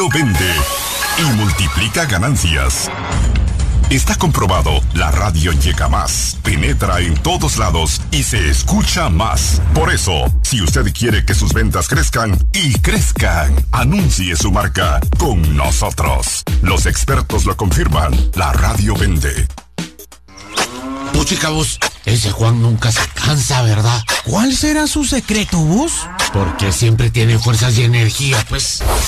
radio vende y multiplica ganancias. Está comprobado, la radio llega más, penetra en todos lados y se escucha más. Por eso, si usted quiere que sus ventas crezcan y crezcan, anuncie su marca con nosotros. Los expertos lo confirman, la radio vende. Puchica, vos, ese Juan nunca se cansa, ¿verdad? ¿Cuál será su secreto, vos? Porque siempre tiene fuerzas y energía, pues.